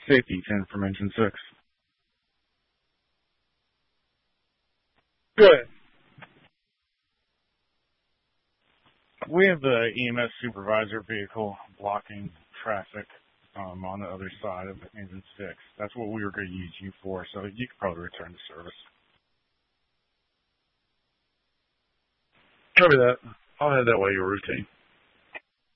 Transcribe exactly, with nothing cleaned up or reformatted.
Safety ten from engine six. Good. We have the E M S supervisor vehicle blocking traffic um, on the other side of engine six. That's what we were going to use you for, so you could probably return to service. Copy that. I'll head that way, your routine.